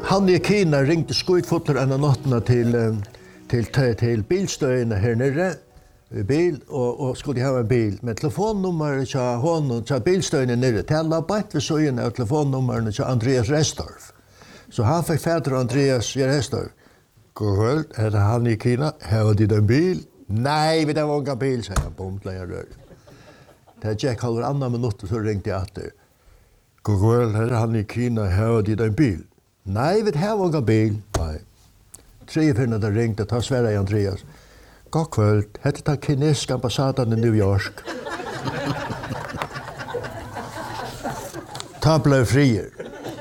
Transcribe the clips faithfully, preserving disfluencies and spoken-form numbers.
Han i Kina ringte skutfotter en av nattene til, til, til, til bilstøyene her nere, bil, og, og skulle ha en bil. Men telefonnummeret til honom, til bilstøyene nere, til la bætt ved søyene av telefonnummeret til Andreas Restorff. Så han fikk fader Andreas Restorff. God kveld, er det han i Kina? Har de en bil? Nei, vi har ikke en bil, sier han på omtlægerrør. Det er Jack halver annan minutt, så ringte jeg etter. God kveld, er det han i Kina? Har de en bil? Nei, vi har ikke en bil. Nei. Tre finner det ringte, ta Sverige Andreas. God kveld, hette ta kinesiske ambassaden i New York. Ta ble frier.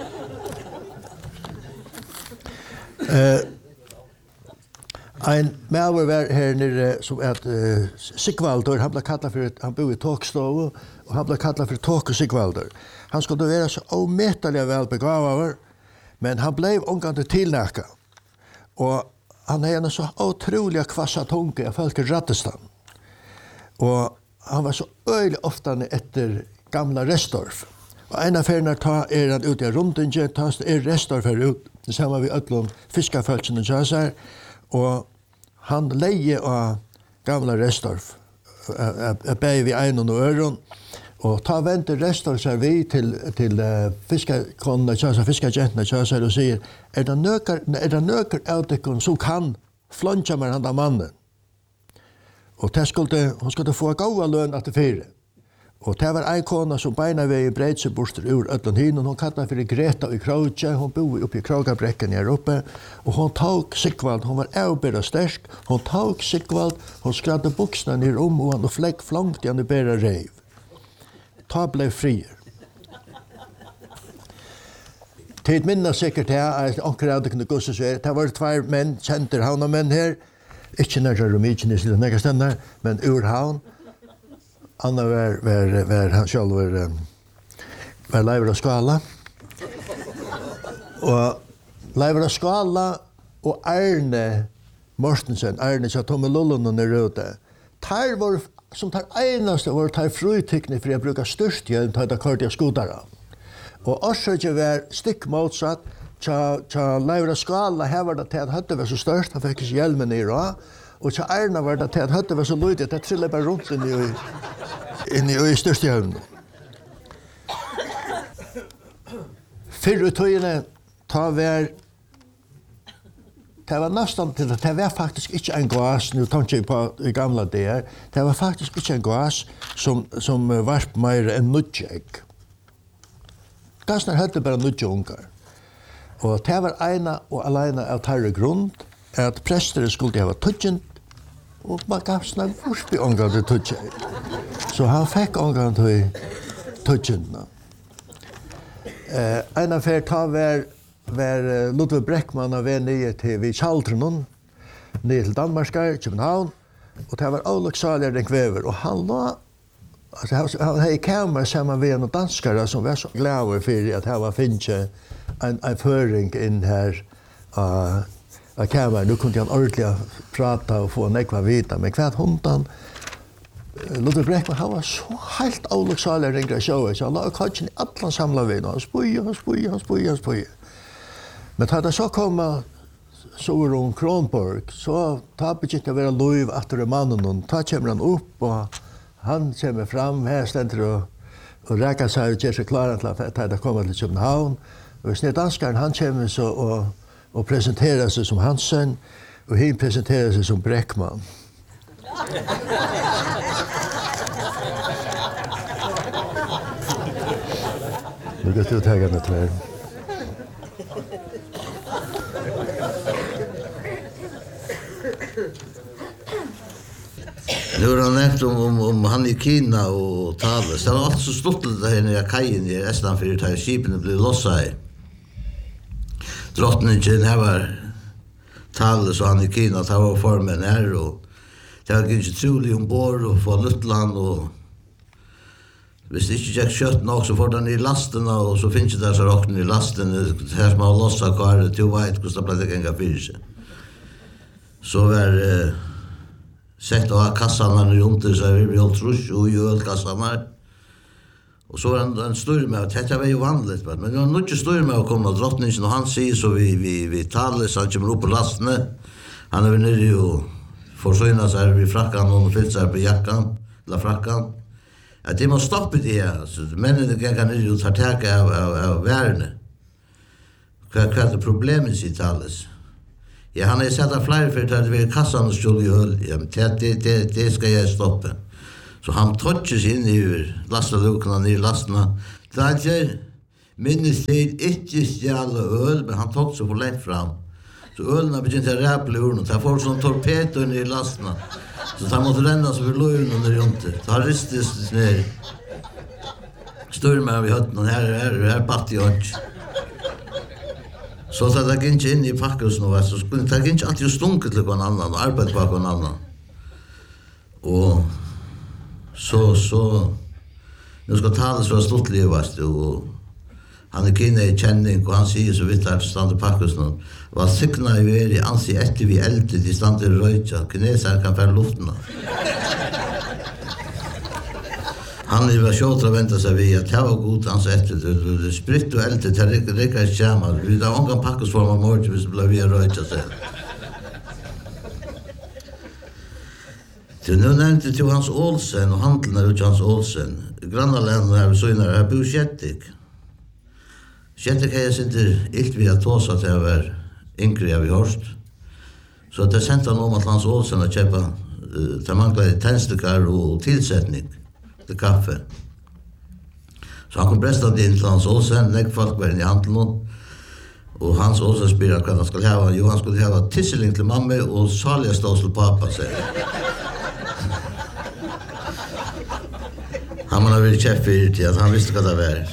Uh, en maver var her nere som at uh, Sigvaldur, han ble kallet for, han bor i tåkstove, og han ble kallet for Tåk og Sigvaldur. Han skulle være så omettelig vel begavet, men han ble omgående tilnækket. Og han er en så utrolig kvassa tunge av folk i Rattestan. Og han var så øyelig ofte etter gamla Restorff. Og en av feriene ta er han ute i rundingen, ta er Restorff her ut, sammen med ødlom fiskarfølsene kjøsar, og han leie av gamla Restorff, jeg beie vi ein og øren, og ta vente Restorff seg vi til, til uh, fiskarkonene kjøsar, fiskargentene kjøsar, og sier, er det nøker, er det nøker av dekken som kan flonja med han av mannen? Og det skulle, hun skulle få gode løn etter fire. Og det var en kona som beina vei breit seg bort ur ødlen hin, og hun kallet for Greta i Krauge, hun bor oppe i Kraugabrekken her oppe, og hun tok Sigvald, hun var avbæra sterk, hun tok Sigvald, hun skradde buksene ned om og han og flekk flangt i han i bæra reiv. Ta ble frier. Tid minna sikkert her, at anker hadde kunne gusse seg, det var tvær menn, kjenter havna menn her, ikke nærkere romikene, slik nærkere stenner, men ur havn. Anna var, var, var han selv var, var Leivra Skala. Og Leivra Skala og Arne Mortensen, Arne som Tomme Lullunen er ute, tar var, som tar eneste var tar frutikne for jeg bruker størst hjelm til å køre til skudere. Og også ikke var stikk motsatt, til Leivra Skala her var det til at høtte var så størst, han fikk ikke hjelmen i rad, og til Arne var det til at høtte var så lydig, det trillet bare rundt inn i, inn i, i største hjelmen. Fyrre tøyene ta var, det var nesten til at det var faktisk ikke en gass, nå tenker jeg på i gamle der, det var faktisk ikke en gass som, som varp mer enn nødjegg. Gassen høtte bare nødje unger. Og det var ena og alene av tarre grunn, at prester skulle ha tødjent, og man gav snakk forsby unger til tødjent. Så han fikk unger til tødjentene. Eh, en av fer ta var, var Ludvig Breckmann av vei nye til vid Kjaldrunnen, nye til Danmarskar, København, og det var Olof-Saler den kvever, og han la, altså han hadde kamer sammen med noen danskere som var så glade for at han var finnet en, en føring inn her av uh, kamer. Nå kunne han ordentlig prate og få nekva vita, men hva hundan Ludvig Breckmann, han var så helt Olof-Saler den greia showet, så han la kanskje i alle samla vid, og han spøyer, han spøyer, han spøyer, han spøyer. Men da det så kom Soron Kronborg, så ta begynte å være lov etter mannen, og ta kommer han opp, og han kommer fram, her stender og, og reker seg og gjør seg klare til at det kommer til København. Og hvis det er danskeren, han kommer så og, og presenterer seg som Hansen, og han presenterer seg som Breckmann. Nu går det ut hängande till. Nu har han nevnt om, om, om han i Kina og Thales. Det var alt så stort det her nere kajen i Estland for at skipene ble losset her. Drottningen her var Thales og han i Kina, det var formen her, og det var ikke trolig ombord og få Luttland, og hvis det ikke gikk kjøtt nok, så får den i lasten, og så finnes det så råkene i lasten, her som har losset karet, til å veit hvordan det ble det gjenga fyrir seg. Så var eh, sett av kassarna rundt det, så vi ble trus og gjøl kassarna. Och så var han en stor med, det var ju vanligt, men det var nog inte stor med att komma drottningen, och han säger så vi, vi, vi talar, så han kommer upp på lastene. Han är väl nere och försöjna sig vid frackan och fyllt sig på jackan, eller frackan. Att det måste stoppa det här, så männen kan nere och tar täcka av, av, av världen. Vad är problemet i talas? Ja, han har sett av flera för att det är kassan och stjål i höll. Ja, det, det, det, det ska jag stoppa. Så han touches in i lastalukarna, ner i lasterna. Det är inte minnes tid, inte stjäla öl, men han tog sig för lätt fram. Så ölen har begynt att räpla ur något. Han får sån torpedo ner i lasterna. Så han måste ränna sig för löjlen under rundt. Så han ristes ner. Större med vi hört någon här, här, här batt jag inte. Så att det gick in i packhusen och så skulle det gick alltid stunket till någon annan och arbeta på någon annan. Och så så nu ska ta det så stort levast och han är kvinna i känning och han säger så vitt att stanna packhusen var sykna i er i ansi efter vi äldre de stannar i röjtja kineser kan färra luften. Han är väl tjåt att vänta sig vid att det var god hans efter det spritt och äldre det räcker ett kärmar vi har ångan packosform av morgon hvis det blev vi röjtja sig. Så nu nämnde till Hans Olsen och handlarna ut Hans Olsen. Grannaländerna här vid Söjnar här bor Kjettik. Kjettik har jag inte illt vid att tåsa att jag var yngre jag vid hörst. Så det sände han om att Hans Olsen att köpa uh, ta manglade tändstikar och tillsättning till kaffe. Så han kom brestad in till Hans Olsen, näck folk var in i handlarna. Och Hans Olsen spyrir vad han skulle ha. Jo, han skulle ha tisseling till mamma och saliga stås till pappa, säger han har väl chef för det att han visste vad det var.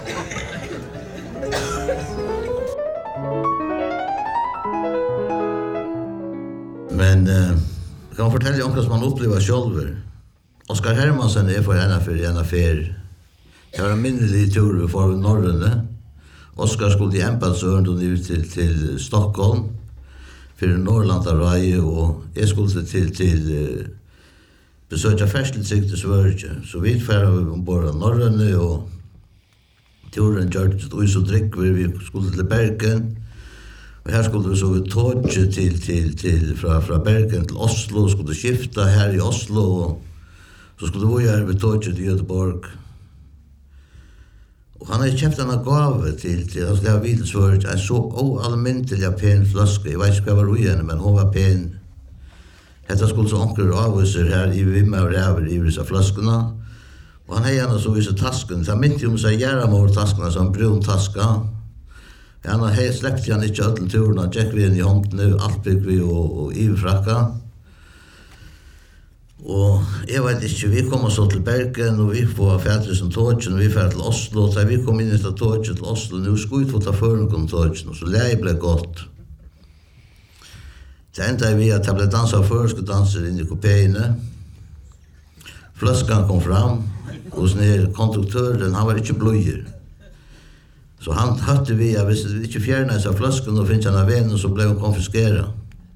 Men eh jag kan fortälja om vad man upplever själv. Oskar Hermansen är för en affär, en affär. Jag har en minnelig tur för norrön. Oskar skulle i Empadsörn och ut till till Stockholm för Norrlandarai och jag skulle till till besöka färstelsikte Sverige. Så vi färde ombord av norrön och turen gjorde och så drick vi vi skulle till Bergen. Och här skulle vi så vi tåg till till till från från Bergen till Oslo, skulle skifta här i Oslo och så skulle vi göra vi tåg till Göteborg. Och han har köpt en gåva till till att lära vid Sverige en så oallmäntliga pen flaska. Jag vet inte vad var igen men hon var pen. Detta skulle så onkel avvisar här i Vimma och över i vissa flaskorna. Och han har gärna så vissa tasken. Så mitt om sig göra med taskarna som brun taska. Han har helt släppt han inte ödlen turerna. Jack vi in i hånden nu. Allt bygg vi och, och i fracka. Och jag vet inte, vi kommer så till Bergen och vi får färdigt som tågen och vi får till Oslo. Så vi kom in i tågen till Oslo. Nu ska vi få ta för någon tågen och så läge blev gott. Det enda vi att jag blev dansad förskodanser in i kupéerna. Flaskan kom fram och ner konstruktören, han var inte blöjer. Så han hade vi, jag visste inte fjärna sig av flaskan och finns han av venen så blev hon konfiskerad.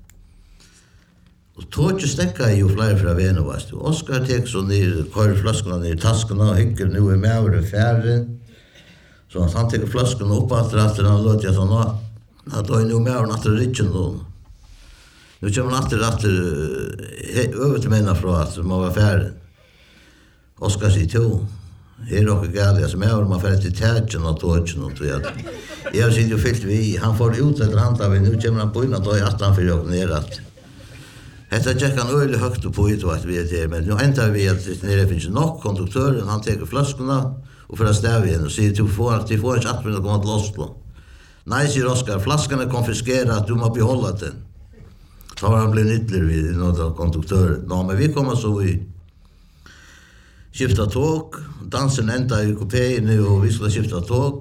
Och tåget stäckade ju flera från venen var det. Oskar tek så ner, kör flaskorna ner i taskarna och hycker nu är med över färden. Så han tek flaskan upp att ratten och låter jag så att då är nu med över natten rikken då. Nu kommer man alltid att över till männa från att man var färdig. Oskar säger till. Här är också galiga som är man färdig till tätchen och tågen och tror jag. Jag ser ju fyllt vi. Han får ut ett handla vi. Nu kommer han på innan då i attan för jag nerat. Detta tjeckar han öjligt högt upp på ut vi är till. Men nu ändrar vi att nere finns nog konduktören. Han tar flaskorna och för att stäva igen och säger till att du får inte att komma till Oslo. Nej, säger Oskar. Flaskan är konfiskerad. Du må behålla den. Så har han blivit ytterligare vid något av konduktören. Nå, men vi kommer så i skifta tåg. Dansen ända i kupéen nu och vi skulle skifta tåg.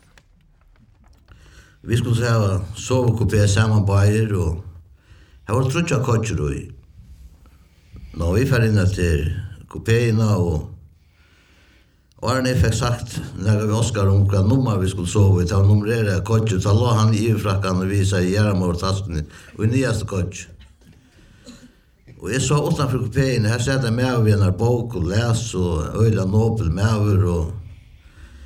Vi skulle säga sovkupé samman på er och här var trutja kotscher i. Nå, vi fär in till kupéerna och och Arne fick sagt när vi Oskar om vilka nummer vi skulle sova i. Ta numrera kotscher. Så låg han i frackan och visade i järnmårtasken och i nyaste kotsch. Och jag sa utanför kupéen, här satt jag med vid en bok och läs och öjla nobel med över och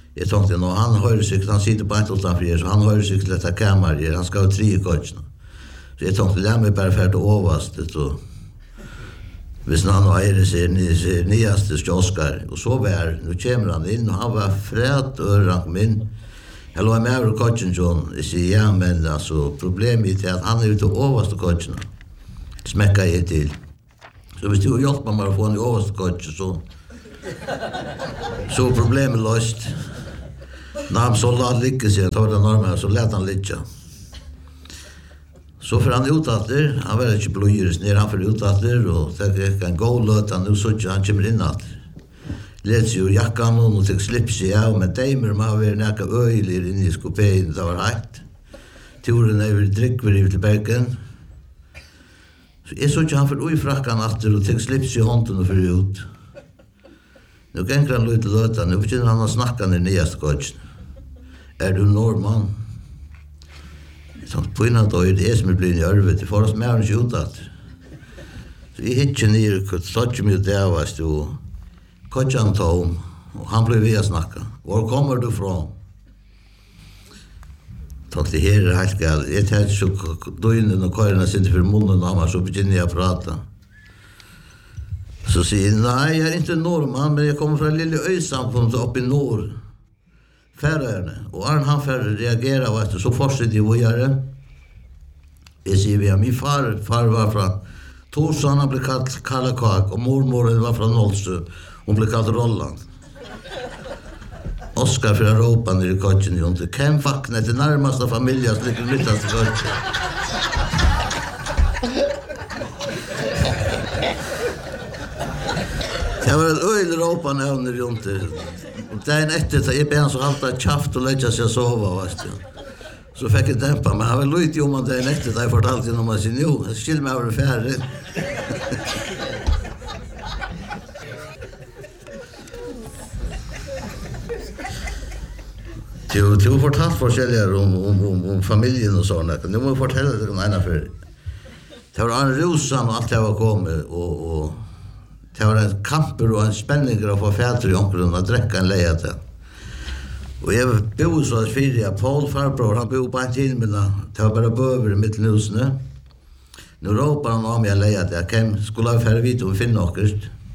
Jag tänkte nå han hör sig han sitter på ett utanför så han hör sig till detta kammare han ska ha tre coachen. Så jag tänkte lämna mig bara för att överst så hvis han var är det ni nyaste Oscar och så var nu kommer han in och han var fred och rank min. Hello med över coachen John är sig ja men alltså problemet är att han är ute överst coachen. Smäcka i till. Så hvis du hjälper mig att få en överst coach så så problemet löst. När han så lade ligga sig, tar det normalt, så lät han ligga. Så för han utatter, han var inte blöjres ner, han för utatter, och det gick en god löt, han nu så inte, han kommer in att. Lät sig ur jackan och fick slipp sig av, men dämer man var näka öjligare inne i skopén, det var rätt. Turen över drickver över till bergen. Så jag så inte han för ujfrackan atter och fick slipp sig i hånden och för ut. Nu gänger han lite löta, nu försöker han att snacka den nyaste coachen. Är du norrman? Så på innan då är det som är blivit i örvet, det får oss med oss utat. Så vi hittar ner, så mig där var det coachen Tom, och han blev via snacka. Var kommer du från? Så det här är helt galet. Jag tänkte så då innan och körna sitter för munnen och så börjar jag prata. Så säger nej, jag är inte norrman, men jag kommer från lilla ösamfundet upp i norr. Färöarna. Och Arn han för reagera var så fortsätter det vidare. Jag säger vi min far, far var från Torsson, han blev kallad Kallakak och mormor var från Nollsö. Hon blev kallad Rolland. Oskar för Europa ner i coachen ju inte. Kem vakna till närmaste familjen så ligger lyckas till coachen. Jag var ett öl Europa när ju inte. Och dagen efter så jag ben så alltid chaft och lägga sig sova fast. Så fick jag dämpa men han var lite om att dagen efter så jag fortalte om att sin jo, skill mig över färre. Du du fortalt forskjellige om om om om familjen och såna. Nu måste jag fortælla det om ena för. Det var en rosan och allt det var kommit och och det var en kamper och en spänning att få fäder i omkring och dricka en lejate. Och jag bor så att fyra Paul farbror han bor på en tid men det var bara böver i mittenhusen. Nu ropar han om jag lejate. Jag kan skulle ha färre vid och finna åkerst.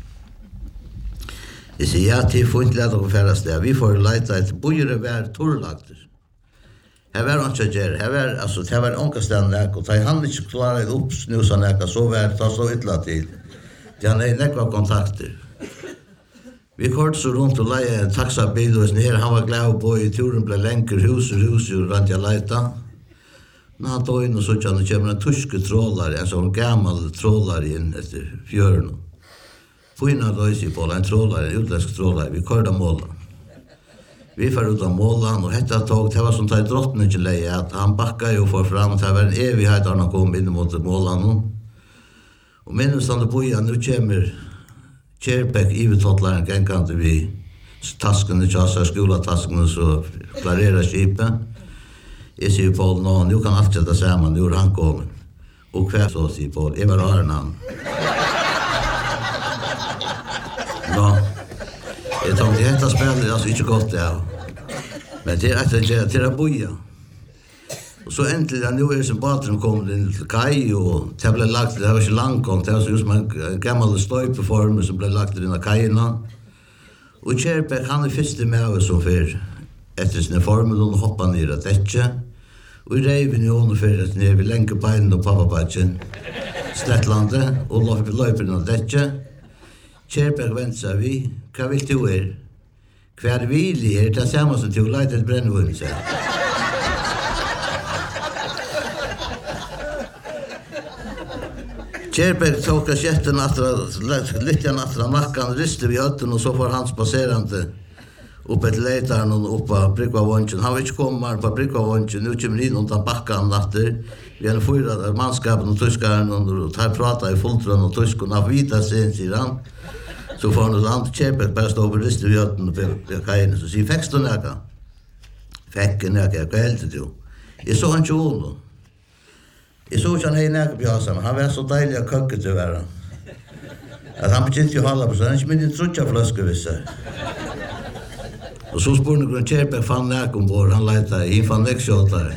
Jag säger ja till får inte lätta att färdas där. Vi får leta ett bojare vär torrlagter. Här var han inte gör. Här var alltså det var ångestän där och ta han inte klara det upp snusa näka så vär ta så ytla till. Det han är näkva kontakter. Vi kort så runt och leja en taxabil och ner han var glad på i turen blev längre hus och hus och rent jag leta. När han tog in och så kan det komma en tysk trollare, en sån gammal trollare in efter fjörden. Fina röjsi på en trollare, en utländsk trollare, vi körde målen. Vi får ut av målen och hetta tog, det var som tar drottningen leie, att han backade ju för fram, det var en evighet han kom in mot målen. Och minns han på igen, nu kommer Kärpek ivetottlaren gängande vid tasken i tjassa, skolatasken så klarera skipet. Jag säger Paul, nå, nu kan allt sätta samman, nu är han kommit. Och kväll så säger Paul, jag var Arnan. Ja, jag tänkte detta spelet är alltså inte gott det. Men det är att det är till att boja. Och så äntligen nu är det som baten kom till kaj och det blev lagt, det var inte långt, det var just som en gammal stöjpeform som blev lagt i den här kajerna. Och Kärpek han är första med som för efter sin formen och hoppade ner att däcka. Och i reven i honom för att ner vid länkebeinen och pappabadgen Slättlande och löper ner att däcka. Kärpek vänt sig vi, vad vill du er? Kvar vill er, det är samma som till att ett brännvund sig. Kärpek tog kassetten lite nattra mackan, riste vid hötten och så får han spacerande upp ett letaren och upp på Bryggvavånchen. Han vill inte komma på Bryggvavånchen, nu kommer in och tar backan natter. Vi har fyra manskapen och tyskaren och tar prata i fulltrön och tyskarna har vita sen sidan. Så får han ett annat Kärpek bara stå på riste vid hötten och på kajen. Så säger, fäckst du näka? Fäcken näka, jag kan helt du. Jag såg han tjolen. Jag såg han hej näka pjasa, men han var så dejlig att köka till värre. Att han begynte ju hålla på sig, han är inte min trutja flaska vissa. Och så spurning om Kjærberg fann näk ombord, han letade, han fann näk tjåtare.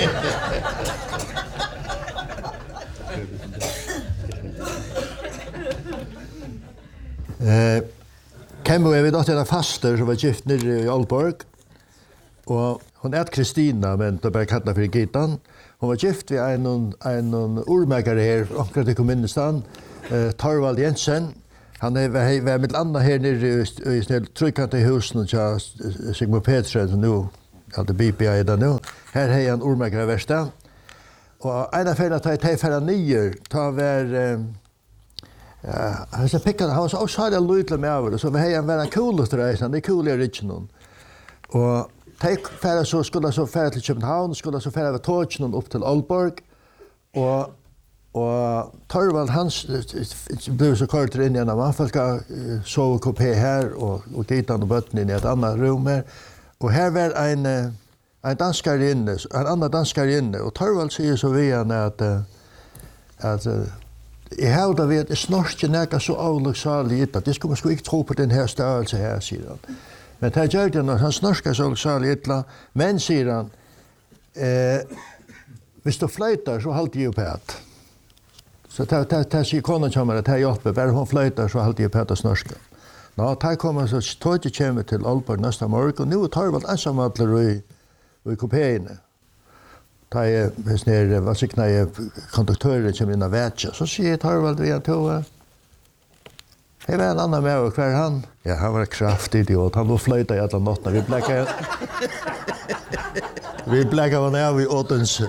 Eh, Kemmo är vi då till en faster som var gift nere i Aalborg. Och hon är Kristina, men det bara kallar för Gitan. Hon var gift vid en en urmäkare här, omkring till kommunstan, eh Torvald Jensen. Han är var var med andra här nere i snäll tryckande i husen och så Sigmund Petrsen som nu hade B P I där nu. Här har en urmäkare värsta. Och en av färna tar jag för nio tar var ja, han så pickade han så så hade lite med över så vi har en väldigt coolast resa, det är coolare regionen. Och take färra så skulle så färra till Köpenhamn, skulle så färra tågen upp till Aalborg och och Torvald hans blev så kort in igen man folk sova kupé här och och Gitan och botten i ett annat rum här och här var en en danskare inne, en annan danskare inne och Torvald säger så vi att att jeg har da ved, det snorske nægge så avløksalig at det skulle man skulle ikke tro på den her størrelse her, sier han. Men det gjør det når han snorsker så avløksalig ytla, men, sier han, eh, hvis du fløyter, så halte jeg på et. Så det sier konen kommer at det hjelper, bare hun fløyter, så halte jeg på et av snorske. Nå, det kommer så tog jeg kommer til Aalborg neste morgen, og nå tar vi ensamhatler i, i kopéene. Da jeg, hvis jeg var sikker når jeg konduktøren kommer inn og vet så sier jeg Torvald vi han tog. Jeg var en annen med, og hver han? Ja, han var kraftig idiot. Han var fløyta i alle nottene. Vi blekket vi blekket han av i Ådensen.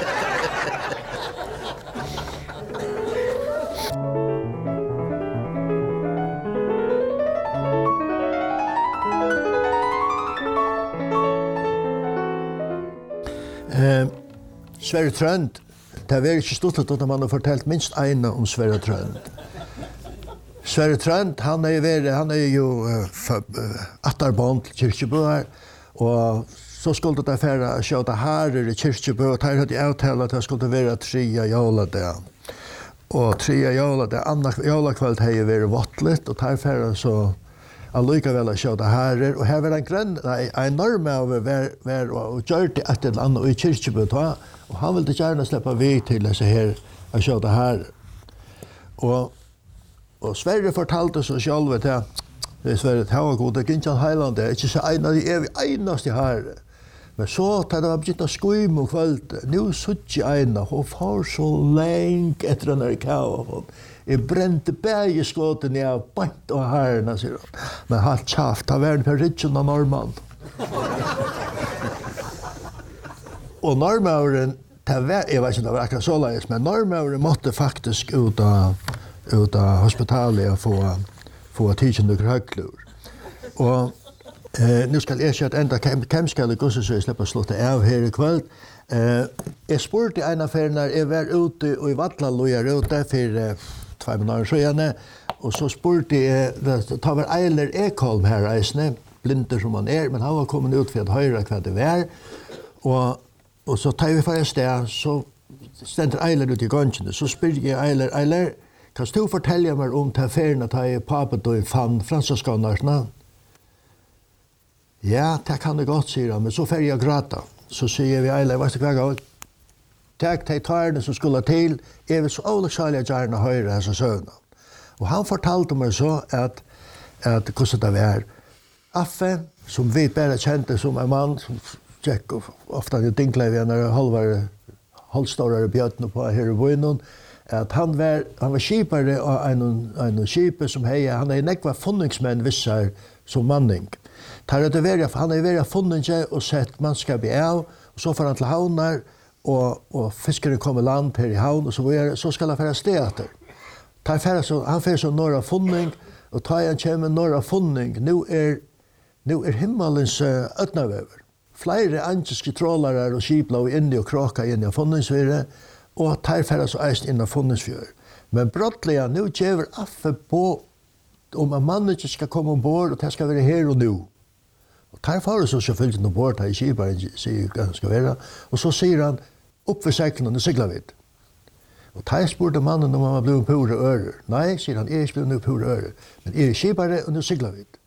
Eh, Sverre Trønd, det er ikke stort at man har fortalt minst ene om Sverre Trønd. Sverre Trønd, han er jo, han er jo uh, atterbånd til Kirkjebøer, og så skulle det være å skjøte harer i Kirkjebøer, og der hadde jeg avtalt at det skulle være trea jævla det. Og trea jævla det, annet jævla kveld har jeg vært vattlet, og der færre så allikevel å skjøte harer, og her var en grønn, nei, en norm av å være og gjøre det et eller annet i Kirkjebøer, og han ville gjerne slippe vi til disse her å skjøte harer. Og Og Sverre fortalte så selv at jeg, det er Sverre, det var god, det er ikke en heiland, det er ikke så en av de evig eneste her. Men så, da det var begynt å skuime om kveld, nå sutt jeg ene, hun får så lenge etter den her kava. Jeg brente bæg i skåten, jeg bant av herrene, sier han. Men halt kjaft, da var den per ritjen av Norrmann. Og Norrmauren, jeg vet ikke om det var akkurat så leis, men Norrmauren måtte faktisk ut av ut av hospitalet og få, få tidsen og høglur. Og eh, nu skal jeg ikke at enda hvem skal det gusse så jeg slipper slå det av her i kveld. Eh, jeg spurte en av ferien jeg var ute og i Vattlalloja ute for eh, två måneder siden, og så spurte jeg, det var Eiler Ekholm her reisende, blinder som han er, men han var kommet ut for å høre hva det var. Og, og så tar vi for et sted, så stender Eiler ut i gangen, så spurte jeg Eiler, Eiler, kan du fortelle meg om til ferien at jeg papet og fann fransaskanerna? Ja, det kan det godt, sier han, men så fer jeg grata. Så sier vi, Eile, vet du hva jeg takk til tarene som skulle til, jeg vil så oversalig gjerne høre hans søvn. Og han fortalte meg så at, at hvordan det var. Affe, som vi bare kjente som en mann, som tjekk ofte han dinkler vi når halvare, halvstårere bjøttene på her i bøynen, at han var han var skipare av en en skipe som hei han er nekva funningsmenn vissar som manning. Tar det vera han er vera funninge og sett mannskap i av og så får han til havnar og og fiskere kommer land her i havn og så er så skal han fara steater. Tar fara så han fer så norra funning og tar han kjem norra funning. Nu er nu er himmelens uh, øtnavever. Flere antiske trålare og skipla inne og kraka inne i funningsvire. Og tar færre så eist inn av Funningsfjør. Men brottliga, nu gjør Affe på om en mann ikke skal komme ombord, og det skal være her og nu. Og tar færre så selvfølgelig ombord, her i kibaren sier hva det skal være. Og så sier han, opp ved sekkelen, og sigler vidt. Og tar spurte mannen om han var blevet pure ører. Nei, sier han, jeg er ikke blevet pure ører. Men jeg er i kibaren, og nu sigler vidt.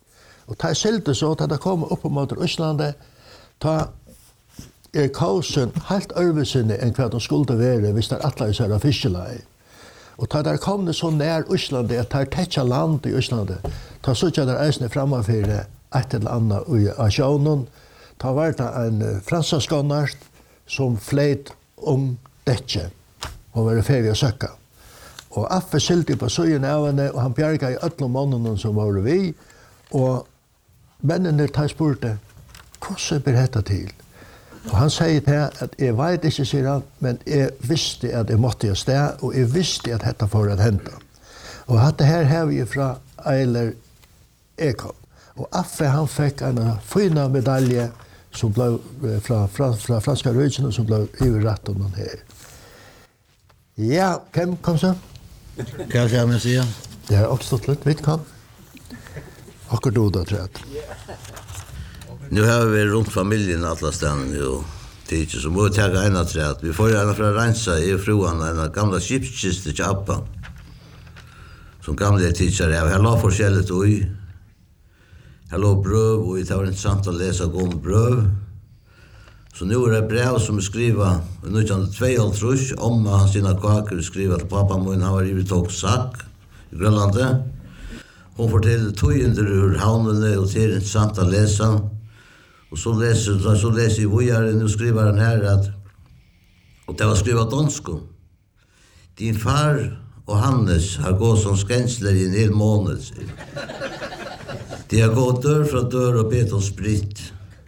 Og ta silte så, ta det kom opp mot Østlandet, ta er kausen helt ørvesinne enn hva de skulle være hvis det er atleis her av fiskelei. Og ta der kom det så nær Østlandet, at ta er tetja land i Østlandet, ta så ikke der eisne framafyrir et eller annet i asjonen, ta var det en franska skånart som fleit om detje, og var ferdig å søkka. Og Affe silte på søyen av henne, og han bjerga i ødlom månene som var vi, og mennene tar spurte, hvordan blir dette til? Og han sier til at jeg vet ikke, sier han, men jeg visste at jeg måtte gjøre sted, og jeg visste at dette får at hente. Og dette her har vi fra Eiler Ekholm. Og Affe han fikk en fina medalje som ble fra, fra, fra franska røysene, som ble iverrett om den her. Ja, hvem kom så? Hva skal jeg si? Det har oppstått litt, vidt kom. Akkur du da, tror jeg. Nu har vi rundt familien alla stedene jo tidlig, så må vi ta en av træet. Vi får en fra Rensa i fruan, en av gamla skipskiste til Appa, som gamle tidligere er. Her lå forskjellet ui. Her lå brøv, og det var interessant å lese om brøv. Så nu er det brev som skriver, i nitton tjueåtte, om han sina kaker skriver til pappa min, han var i tok sak i Grønlandet. Hun forteller tøyender ur havnene, og det er interessant å lese. Og så leser, så leser jeg vågjere, nu skriver han her at, og det var skrivet dansk. Din far og Hannes har gått som skensler i en hel måned. De har gått dør fra dør og bedt om spritt.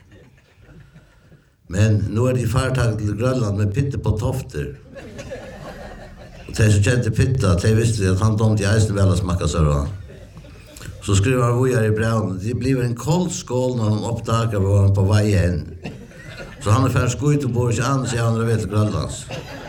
Men nu er de fartag til Grønland med pitte på tofter. Og de som kjente pitta, de visste at han dom til eisen vel å smakka seg av. Så skriver han vojar i brevn, det blir en kold skål når han oppdager hvor han på vei hen. Så han er færd skuit og bor ikke an, sier han vet Grønlands.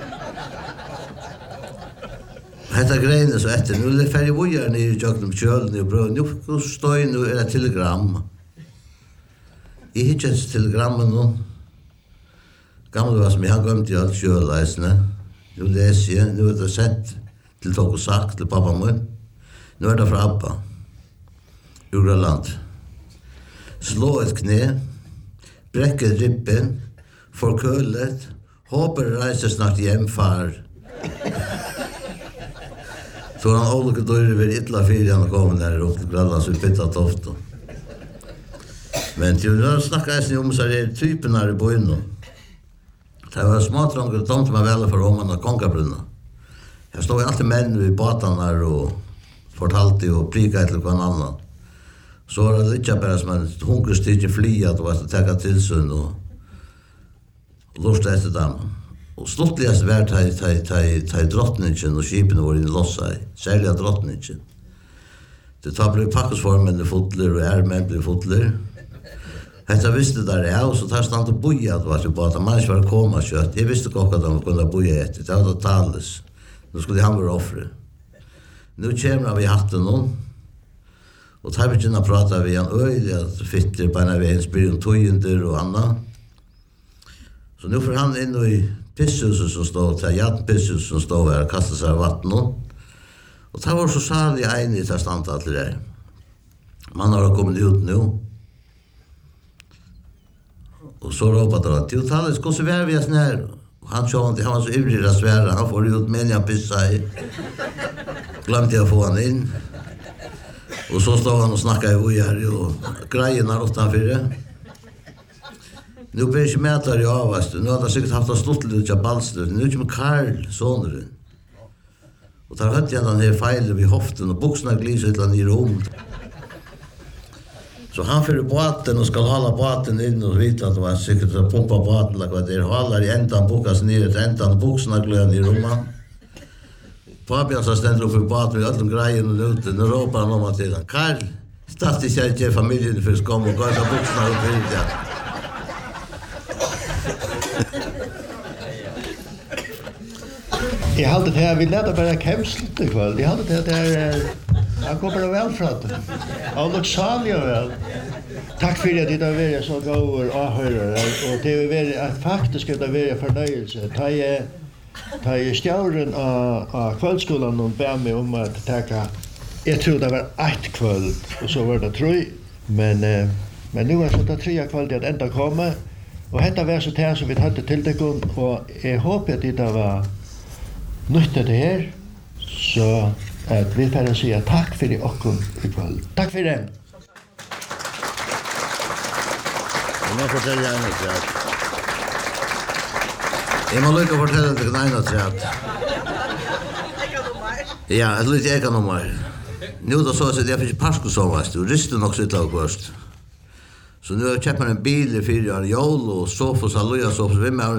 Hetta greiene så etter, nu er det færd i vojar nere i jøkken kjølen og brød, nu står nu er det telegram. Jeg hittar ikke telegrammen nå. Gamle var som jeg har gømt i alt kjøleisene. Nu leser jeg, nu er det sett til Tog og Sak, til pappa min. Nu er det fra Abba. Ur Grønland. Slå et kne, brekke ribben, forkølet, håper reiser snart hjem, far. Så han olike døyre ved ytla fyrir han kom der opp til Grønland, så vi bytta toften. Men til å snakke eisen om så er det typen her i bøyene. Det var småtrånger, de som var vel for om han og kongabrunna. Jeg stod alltid menn i båtene her og fortalte og prika etter hva annan. Så var det litt bare som en hungerstig fly at det var til å teka tilsyn og lortet etter dem. Og sluttligast var til drottningen og skipene var inn i lossa i, særlig av drottningen. Det tar ble pakkesformene fotler og ærmenn ble fotler. Hetta visste der jeg, og så tar stand og boja at det var til båten. Man ikke var koma kjøtt. Jeg visste ikke at de kunne boja etter. Det var det tales. Nå skulle han være offre. Nå kommer vi hatten nå. Og tar vi ikke prata vi han øyelig at fitter på en av veien spyr om tøyender og anna. Så nå får han inn i pisshuset som stod, til Jan Pisshuset som stod her og kastet seg av vatten nå. Og det var så salig enig til stand alt det der. Man har kommet ut nå. Og så råpade han, til tallet, skal så være vi er snær. Han så han, han var så ivrig å svære, han får ut meningen han pissa i. Glemte jeg å få han inn. Og så stod han og snakket i ujar, og greien har åttan fyrir. Nå blir ikke mætar i avvast, nå hadde han sikkert haft han stått litt av balster, nå er ikke med Karl, soneren. Og der høtte jeg han her feiler ved hoften, og buksene gliser et eller annet i rom. Så han fyrir båten og skal hala båten inn og vite at det var sikkert å pumpa båten eller hva det er. Halar i endan bukas nere til endan buksna gløn i romman. Papian så stender opp i båten med alle greien og ute. Nå råper han om at til han. Karl, statt ikke jeg til familien for skam og gav buksna opp i det. Jeg hadde det her, vi leder bare kemslet i kveld. Jeg hadde det der... Han går bare vel fra det. Han lukk salig og vel. Takk for at det har vært så gode avhørere, og det har vært at faktisk det har vært fornøyelse. Da jeg, da jeg stjauren av, av kveldskolen og ber meg om at taka, jeg tror det var ett kveld, og så var det tre, Men, eh, men nu er så det tre kvalitet enda komme, og dette var så det som vi hadde til deg, og jeg håper at det var nyttet det her, så at vi får si takk for dere i kveld. Takk for det. Jeg må fortelle en og tre. Jeg må lykke å fortelle deg en og tre. Ja, et litt eka nummer. Nu da så at jeg fikk parsko som varst, og ristet nok sitt lag først. Så nu har jeg kjøpt meg en bil i fire år, jól og sofus, halleluja, sofus, vi med